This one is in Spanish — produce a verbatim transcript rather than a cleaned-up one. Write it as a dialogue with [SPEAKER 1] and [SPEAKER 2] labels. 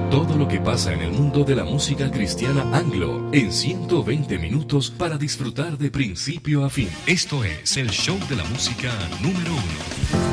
[SPEAKER 1] Todo lo que pasa en el mundo de la música cristiana anglo en ciento veinte minutos para disfrutar de principio a fin. Esto es el show de la música número uno.